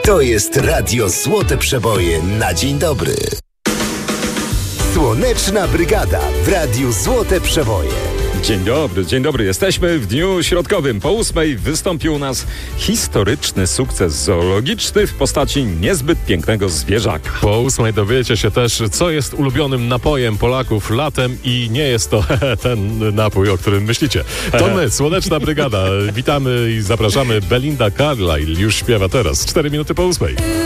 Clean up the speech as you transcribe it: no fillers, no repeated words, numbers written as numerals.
To jest Radio Złote Przeboje na dzień dobry. Słoneczna Brygada w Radiu Złote Przeboje. Dzień dobry. Jesteśmy w dniu środkowym. Po 8:00 wystąpił u nas historyczny sukces zoologiczny w postaci niezbyt pięknego zwierzaka. Po 8:00 dowiecie się też, co jest ulubionym napojem Polaków latem i nie jest to ten napój, o którym myślicie. To my, Słoneczna Brygada. Witamy i zapraszamy. Belinda Carlisle już śpiewa teraz. 4 minuty po 8:00.